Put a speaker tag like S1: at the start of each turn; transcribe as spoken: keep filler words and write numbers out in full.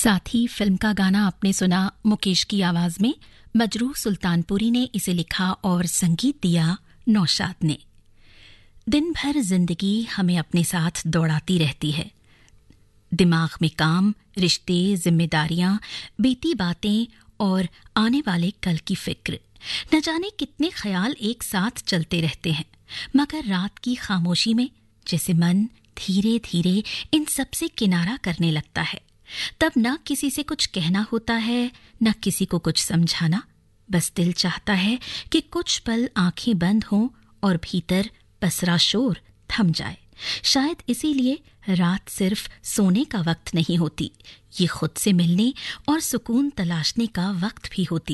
S1: साथ ही फिल्म का गाना आपने सुना मुकेश की आवाज में। मजरूह सुल्तानपुरी ने इसे लिखा और संगीत दिया नौशाद ने। दिन भर जिंदगी हमें अपने साथ दौड़ाती रहती है। दिमाग में काम, रिश्ते, जिम्मेदारियां, बीती बातें और आने वाले कल की फिक्र। न जाने कितने ख्याल एक साथ चलते रहते हैं, मगर रात की खामोशी में जैसे मन धीरे धीरे इन सब से किनारा करने लगता है। तब न किसी से कुछ कहना होता है, न किसी को कुछ समझाना। बस दिल चाहता है कि कुछ पल आंखें बंद हों और भीतर पसरा शोर थम जाए। शायद इसीलिए रात सिर्फ सोने का वक्त नहीं होती, ये खुद से मिलने और सुकून तलाशने का वक्त भी होती।